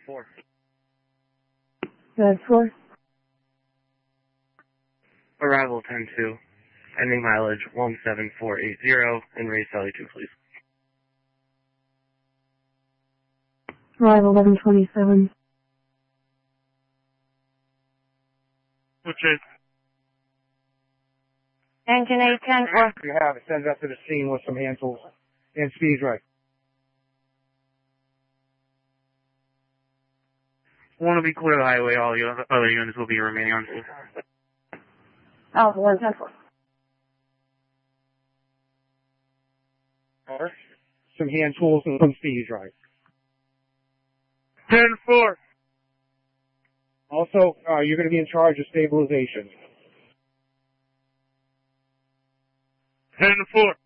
4. Good, 4. Arrival 10-2. Ending mileage 17480. And raise Valley 2, please. Arrival 1127. Which is? Engine 810-4. You have it. Send us to the scene with some hand tools and speed right. Want to be clear of the highway. All the other units will be remaining on scene. Alpha 110-4. Some hand tools and some speed right. 10-4. Also, you're going to be in charge of stabilization. 10-4.